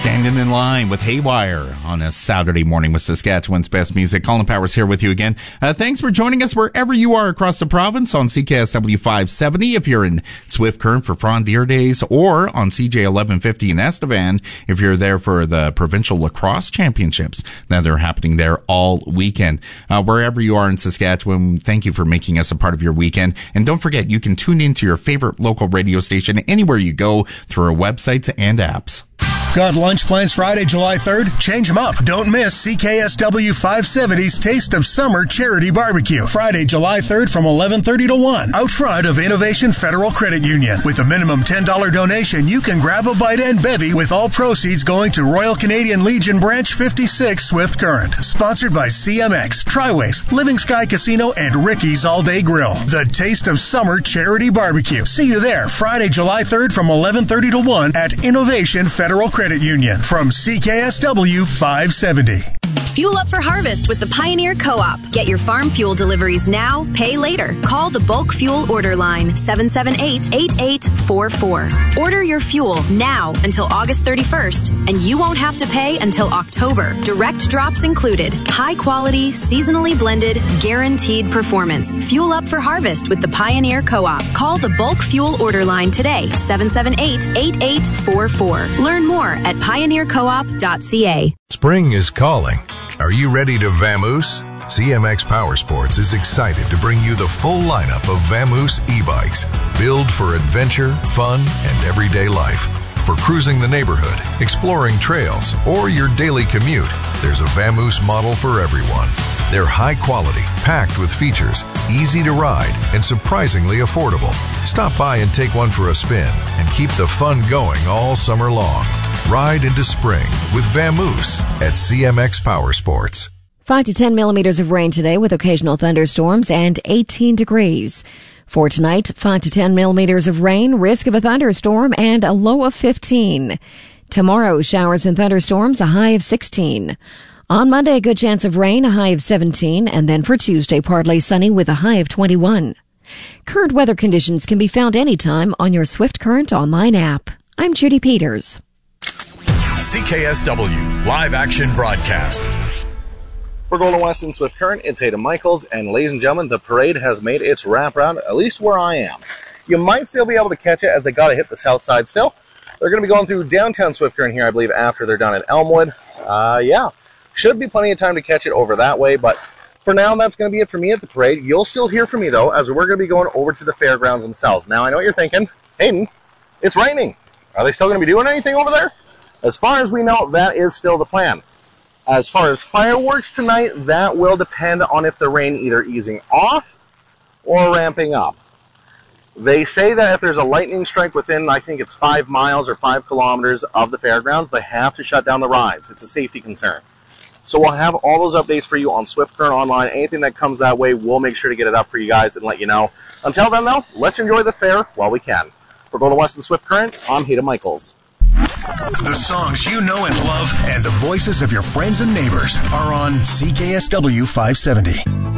Standing in line with Haywire on a Saturday morning with Saskatchewan's best music. Colin Powers here with you again. Thanks for joining us wherever you are across the province on CKSW 570 if you're in Swift Current for Frontier Days, or on CJ 1150 in Estevan if you're there for the Provincial Lacrosse Championships that are happening there all weekend. Wherever you are in Saskatchewan, thank you for making us a part of your weekend. And don't forget, you can tune into your favorite local radio station anywhere you go through our websites and apps. Got lunch plans Friday, July 3rd? Change them up. Don't miss CKSW 570's Taste of Summer Charity Barbecue. Friday, July 3rd from 11:30 to 1. Out front of Innovation Federal Credit Union. With a minimum $10 donation, you can grab a bite and bevy with all proceeds going to Royal Canadian Legion Branch 56 Swift Current. Sponsored by CMX, Triways, Living Sky Casino, and Ricky's All Day Grill. The Taste of Summer Charity Barbecue. See you there Friday, July 3rd from 11:30 to 1 at Innovation Federal Credit Union from CKSW 570. Fuel up for harvest with the Pioneer Co-op. Get your farm fuel deliveries now, pay later. Call the Bulk Fuel Order Line, 778-8844. Order your fuel now until August 31st, and you won't have to pay until October. Direct drops included. High quality, seasonally blended, guaranteed performance. Fuel up for harvest with the Pioneer Co-op. Call the Bulk Fuel Order Line today, 778-8844. Learn more at pioneercoop.ca. Spring is calling. Are you ready to vamoose? CMX Powersports is excited to bring you the full lineup of Vamoose e-bikes, built for adventure, fun, and everyday life. For cruising the neighborhood, exploring trails, or your daily commute, there's a Vamoose model for everyone. They're high quality, packed with features, easy to ride, and surprisingly affordable. Stop by and take one for a spin and keep the fun going all summer long. Ride into spring with Vamoose at CMX Powersports. 5 to 10 millimeters of rain today with occasional thunderstorms and 18 degrees. For tonight, 5 to 10 millimeters of rain, risk of a thunderstorm, and a low of 15. Tomorrow, showers and thunderstorms, a high of 16. On Monday, a good chance of rain, a high of 17. And then for Tuesday, partly sunny with a high of 21. Current weather conditions can be found anytime on your Swift Current online app. I'm Judy Peters. CKSW Live Action Broadcast. For Golden West and Swift Current, it's Hayden Michaels, and ladies and gentlemen, the parade has made its wraparound, at least where I am. You might still be able to catch it as they got to hit the south side still. They're going to be going through downtown Swift Current here, I believe, after they're done at Elmwood. Should be plenty of time to catch it over that way, but for now, that's going to be it for me at the parade. You'll still hear from me, though, as we're going to be going over to the fairgrounds themselves. Now, I know what you're thinking. Hayden, it's raining. Are they still going to be doing anything over there? As far as we know, that is still the plan. As far as fireworks tonight, that will depend on if the rain either easing off or ramping up. They say that if there's a lightning strike within, I think it's 5 miles or 5 kilometers of the fairgrounds, they have to shut down the rides. It's a safety concern. So we'll have all those updates for you on Swift Current Online. Anything that comes that way, we'll make sure to get it up for you guys and let you know. Until then, though, let's enjoy the fair while we can. For Golden West and Swift Current, I'm Hayden Michaels. The songs you know and love and the voices of your friends and neighbors are on CKSW 570.